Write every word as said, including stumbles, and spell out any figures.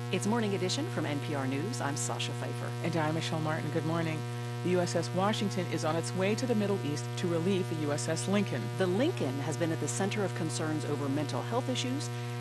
It's Morning Edition from N P R News. I'm Sasha Pfeiffer. And I'm Michelle Martin. Good morning. The U S S Washington is on its way to the Middle East to relieve the U S S Lincoln. The Lincoln has been at the center of concerns over mental health issues